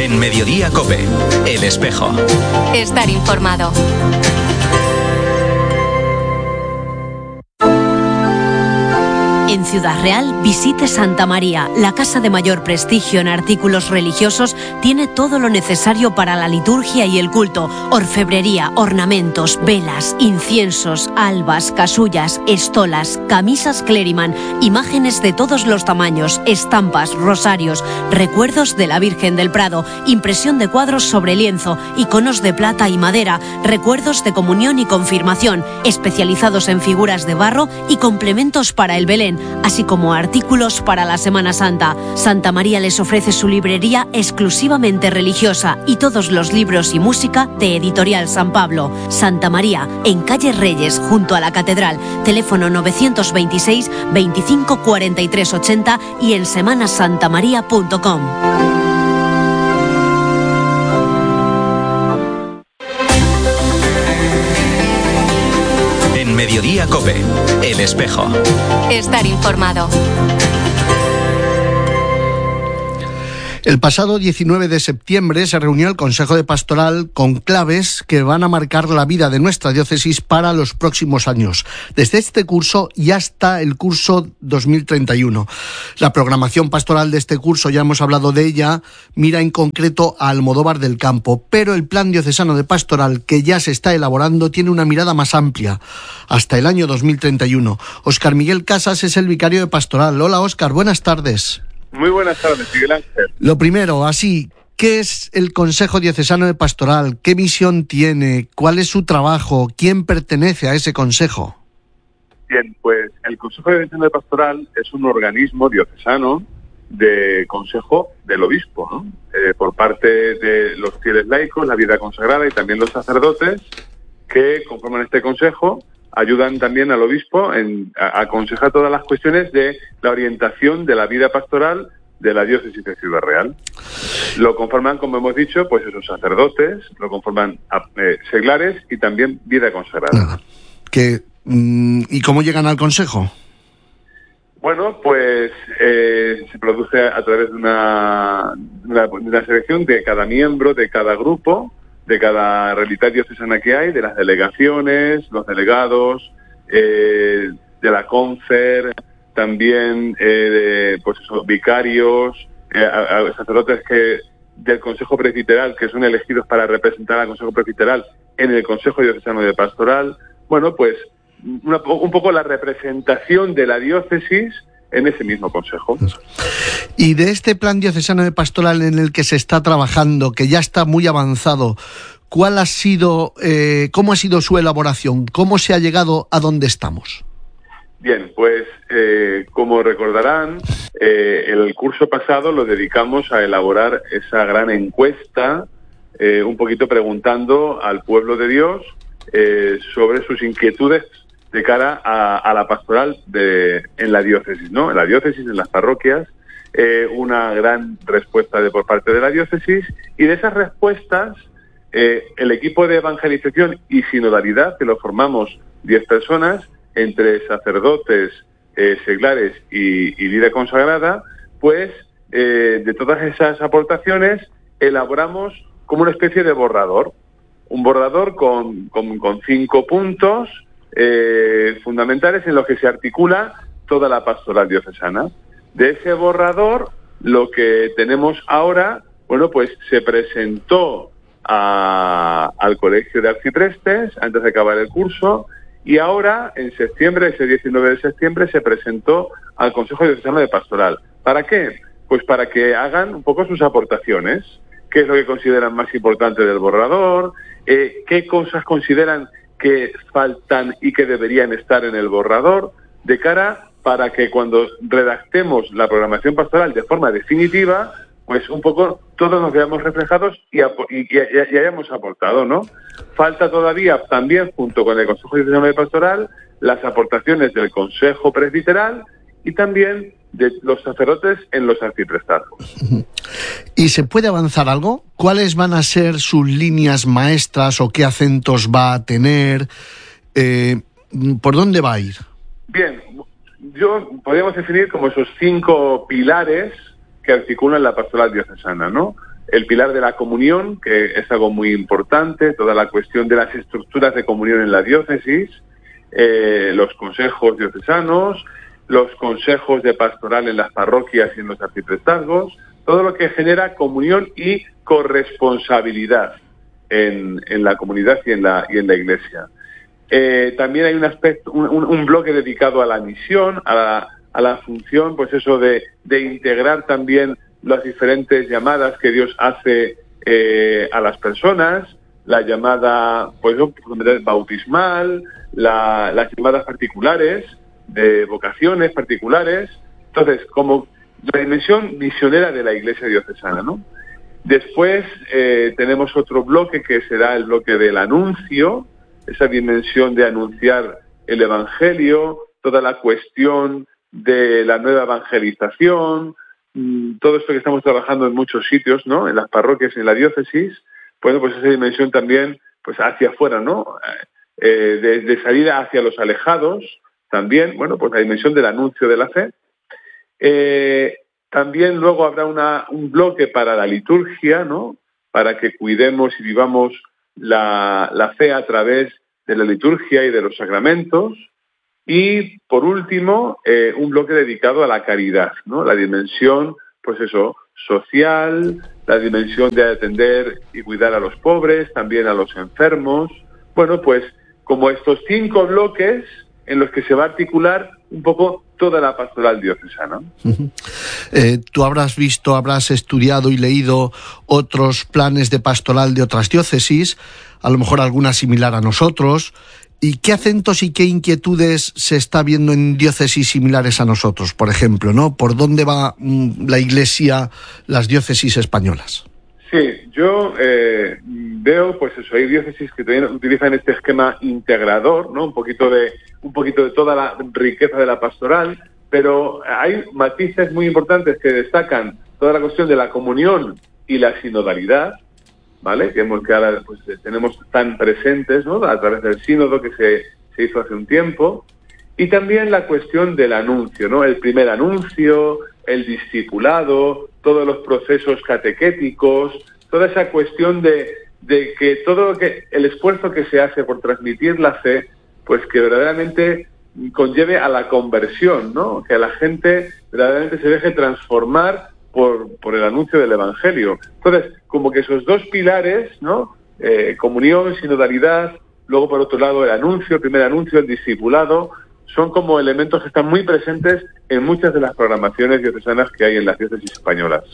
En Mediodía COPE, El Espejo. Estar informado. En Ciudad Real, visite Santa María. La casa de mayor prestigio en artículos religiosos tiene todo lo necesario para la liturgia y el culto. Orfebrería, ornamentos, velas, inciensos, albas, casullas, estolas, camisas Cleriman, imágenes de todos los tamaños, estampas, rosarios, recuerdos de la Virgen del Prado, impresión de cuadros sobre lienzo, iconos de plata y madera, recuerdos de comunión y confirmación, especializados en figuras de barro y complementos para el Belén, así como artículos para la Semana Santa. Santa María les ofrece su librería exclusivamente religiosa y todos los libros y música de Editorial San Pablo. Santa María, en calle Reyes, junto a la Catedral. Teléfono 926 25 43 80 y en semanasantamaria.com. Mediodía COPE, El Espejo. Estar informado. El pasado 19 de septiembre se reunió el Consejo de Pastoral con claves que van a marcar la vida de nuestra diócesis para los próximos años, desde este curso y hasta el curso 2031. La programación pastoral de este curso, ya hemos hablado de ella, mira en concreto a Almodóvar del Campo, pero el Plan Diocesano de Pastoral que ya se está elaborando tiene una mirada más amplia, hasta el año 2031. Óscar Miguel Casas es el vicario de Pastoral. Hola Óscar, buenas tardes. Muy buenas tardes, Miguel Ángel. Lo primero, ¿qué es el Consejo Diocesano de Pastoral? ¿Qué misión tiene? ¿Cuál es su trabajo? ¿Quién pertenece a ese consejo? Bien, pues el Consejo Diocesano de Pastoral es un organismo diocesano de consejo del obispo, ¿no? Por parte de los fieles laicos, la vida consagrada y también los sacerdotes que conforman este consejo. Ayudan también al obispo a aconsejar todas las cuestiones de la orientación de la vida pastoral de la diócesis de Ciudad Real. Lo conforman, como hemos dicho, pues esos sacerdotes, lo conforman seglares y también vida consagrada. ¿Y cómo llegan al consejo? Bueno, pues se produce a través de una selección de cada miembro, de cada grupo, de cada realidad diocesana que hay, de las delegaciones, los delegados, de la confer, también vicarios, sacerdotes del Consejo Presbiteral, que son elegidos para representar al Consejo Presbiteral en el Consejo Diocesano de Pastoral. Bueno, pues un poco la representación de la diócesis en ese mismo consejo. Y de este plan diocesano de pastoral en el que se está trabajando, que ya está muy avanzado, ¿cómo ha sido su elaboración? ¿Cómo se ha llegado a donde estamos? Bien, pues como recordarán, el curso pasado lo dedicamos a elaborar esa gran encuesta, un poquito preguntando al pueblo de Dios sobre sus inquietudes de cara a la pastoral en la diócesis, ¿no? En la diócesis, en las parroquias, una gran respuesta por parte de la diócesis, y de esas respuestas, el equipo de evangelización y sinodalidad, que lo formamos 10 personas, entre sacerdotes, seglares y vida consagrada, pues de todas esas aportaciones elaboramos como una especie de borrador, un borrador con 5 puntos fundamentales en los que se articula toda la pastoral diocesana. De ese borrador, lo que tenemos ahora, bueno, pues se presentó al Colegio de Arciprestes antes de acabar el curso, y ahora, en septiembre, ese 19 de septiembre, se presentó al Consejo Diocesano de Pastoral. ¿Para qué? Pues para que hagan un poco sus aportaciones. ¿Qué es lo que consideran más importante del borrador? ¿Qué cosas consideran que faltan y que deberían estar en el borrador? De cara para que cuando redactemos la programación pastoral de forma definitiva, pues un poco todos nos veamos reflejados y hayamos aportado, ¿no? Falta todavía también, junto con el Consejo Diocesano de Pastoral, las aportaciones del Consejo Presbiteral y también de los sacerdotes en los arciprestazgos. ¿Y se puede avanzar algo? ¿Cuáles van a ser sus líneas maestras o qué acentos va a tener? ¿Por dónde va a ir? Bien, podríamos definir como esos 5 pilares que articulan la pastoral diocesana, ¿no? el pilar de la comunión, que es algo muy importante, toda la cuestión de las estructuras de comunión en la diócesis, los consejos diocesanos, los consejos de pastoral en las parroquias y en los arciprestazgos, todo lo que genera comunión y corresponsabilidad en la comunidad y en la Iglesia. También hay un aspecto, un bloque dedicado a la misión, a la función, pues eso de integrar también las diferentes llamadas que Dios hace a las personas, la llamada pues bautismal, las llamadas particulares, de vocaciones particulares. Entonces, como la dimensión misionera de la Iglesia diocesana, ¿no? Después tenemos otro bloque que será el bloque del anuncio, esa dimensión de anunciar el Evangelio, toda la cuestión de la nueva evangelización, todo esto que estamos trabajando en muchos sitios, ¿no? En las parroquias y en la diócesis, bueno, pues esa dimensión también, pues hacia afuera, ¿no? De salida hacia los alejados, también, bueno, pues la dimensión del anuncio de la fe. También luego habrá un bloque para la liturgia, ¿no? Para que cuidemos y vivamos la fe a través de la liturgia y de los sacramentos. Y, por último, un bloque dedicado a la caridad, ¿no? La dimensión, pues eso, social, la dimensión de atender y cuidar a los pobres, también a los enfermos. Bueno, pues como estos 5 bloques en los que se va a articular un poco toda la pastoral diocesana. Tú habrás visto, habrás estudiado y leído otros planes de pastoral de otras diócesis, a lo mejor alguna similar a nosotros. ¿Y qué acentos y qué inquietudes se está viendo en diócesis similares a nosotros, por ejemplo, ¿no? ¿Por dónde va la Iglesia, las diócesis españolas? Sí, yo veo, pues eso, hay diócesis que también utilizan este esquema integrador, ¿no? Un poquito de toda la riqueza de la pastoral, pero hay matices muy importantes que destacan toda la cuestión de la comunión y la sinodalidad, ¿vale? Que ahora pues tenemos tan presentes, ¿no? A través del sínodo que se hizo hace un tiempo, y también la cuestión del anuncio, ¿no? El primer anuncio, el discipulado, todos los procesos catequéticos, toda esa cuestión de que todo el esfuerzo que se hace por transmitir la fe, pues que verdaderamente conlleve a la conversión, ¿no? Que la gente verdaderamente se deje transformar por el anuncio del Evangelio. Entonces, como que esos 2 pilares, ¿no? Comunión, sinodalidad, luego por otro lado el primer anuncio, el discipulado, son como elementos que están muy presentes en muchas de las programaciones diocesanas que hay en las diócesis españolas.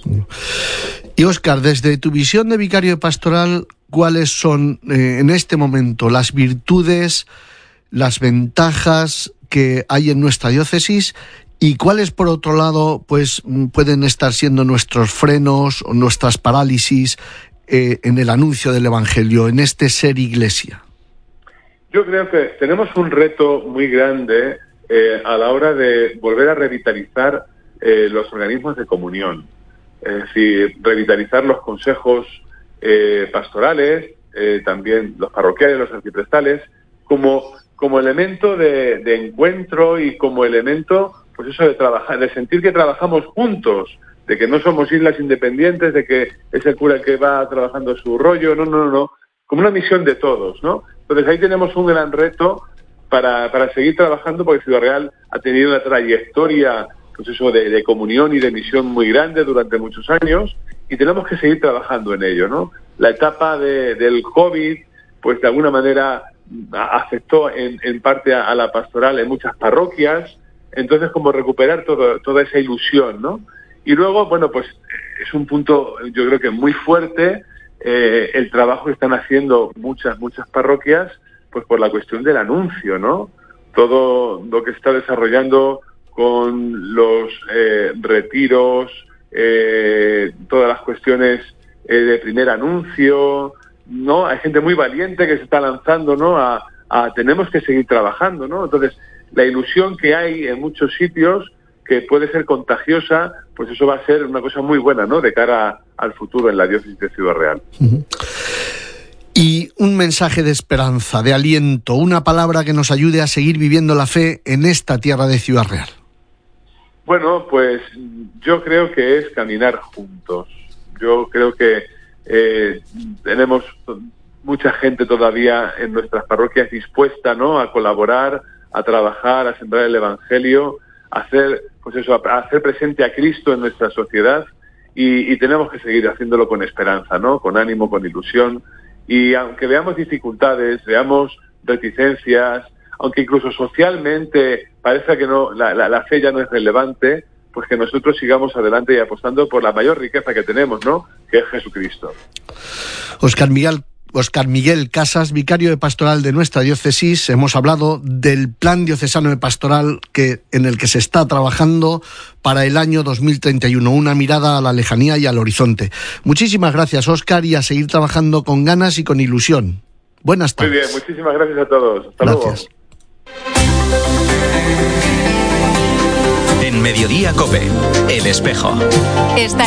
Y Óscar, desde tu visión de vicario de pastoral, ¿cuáles son en este momento las virtudes, las ventajas que hay en nuestra diócesis y cuáles, por otro lado, pues pueden estar siendo nuestros frenos o nuestras parálisis en el anuncio del Evangelio, en este ser Iglesia? Yo creo que tenemos un reto muy grande a la hora de volver a revitalizar los organismos de comunión. Es decir, revitalizar los consejos pastorales, también los parroquiales, los arciprestales, como elemento de encuentro y como elemento, pues eso de trabajar, de sentir que trabajamos juntos, de que no somos islas independientes, de que es el cura el que va trabajando su rollo, no, como una misión de todos, ¿no? Entonces ahí tenemos un gran reto para seguir trabajando, porque Ciudad Real ha tenido una trayectoria, pues eso, de comunión y de misión muy grande durante muchos años, y tenemos que seguir trabajando en ello, ¿no? La etapa del COVID, pues de alguna manera afectó en parte a la pastoral en muchas parroquias, entonces como recuperar toda esa ilusión, ¿no? Y luego, bueno, pues es un punto, yo creo que muy fuerte, el trabajo que están haciendo muchas parroquias, pues por la cuestión del anuncio, ¿no? Todo lo que está desarrollando con los retiros, todas las cuestiones de primer anuncio, ¿no? Hay gente muy valiente que se está lanzando, ¿no? Tenemos que seguir trabajando, ¿no? Entonces, la ilusión que hay en muchos sitios, que puede ser contagiosa, pues eso va a ser una cosa muy buena, ¿no? De cara al futuro en la diócesis de Ciudad Real. Y un mensaje de esperanza, de aliento, una palabra que nos ayude a seguir viviendo la fe en esta tierra de Ciudad Real. Bueno, pues yo creo que es caminar juntos. Yo creo que tenemos mucha gente todavía en nuestras parroquias dispuesta, ¿no?, a colaborar, a trabajar, a sembrar el Evangelio, a hacer presente a Cristo en nuestra sociedad, y tenemos que seguir haciéndolo con esperanza, ¿no?, con ánimo, con ilusión. Y aunque veamos dificultades, veamos reticencias, aunque incluso socialmente parezca que no, la fe ya no es relevante, pues que nosotros sigamos adelante y apostando por la mayor riqueza que tenemos, ¿no?, que es Jesucristo. Óscar Miguel Casas, vicario de pastoral de nuestra diócesis. Hemos hablado del plan diocesano de pastoral en el que se está trabajando para el año 2031, una mirada a la lejanía y al horizonte. Muchísimas gracias, Óscar, y a seguir trabajando con ganas y con ilusión. Buenas tardes. Muy bien, muchísimas gracias a todos. Hasta Gracias. luego. En Mediodía COPE, El Espejo. Estar